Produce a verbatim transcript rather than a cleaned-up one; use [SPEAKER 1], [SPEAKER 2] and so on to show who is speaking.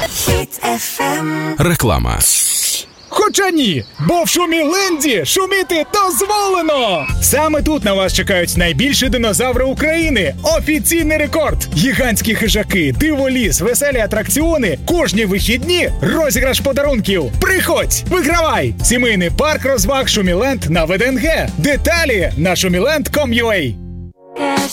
[SPEAKER 1] Хіт еф ем.
[SPEAKER 2] Реклама.
[SPEAKER 3] Хоча ні, бо в Шуміленді шуміти дозволено! Саме тут на вас чекають найбільші динозаври України. Офіційний рекорд! Гігантські хижаки, диволіз, веселі атракціони, кожні вихідні розіграш подарунків. Приходь, вигравай! Сімейний парк розваг Шуміленд на ВДНГ. Деталі на шуміленд крапка ком крапка ю а.